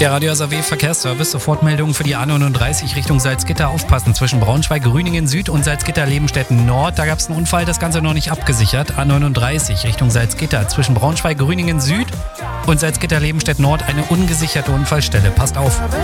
Der Radio SAW Verkehrsservice, Sofortmeldungen für die A39 Richtung Salzgitter. Aufpassen, zwischen Braunschweig, Grüningen Süd und Salzgitter Lebenstetten Nord. Da gab es einen Unfall, das Ganze noch nicht abgesichert. A39 Richtung Salzgitter, zwischen Braunschweig, Grüningen Süd und Salzgitter Lebenstedt Nord eine ungesicherte Unfallstelle. Passt auf.